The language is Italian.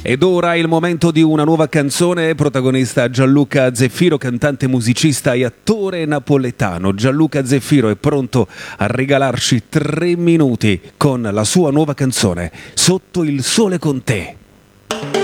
Ed ora è il momento di una nuova canzone, protagonista Gianluca Zeffiro, cantante, musicista e attore napoletano. Gianluca Zeffiro è pronto a regalarci 3 minuti con la sua nuova canzone, Sotto il sole con te.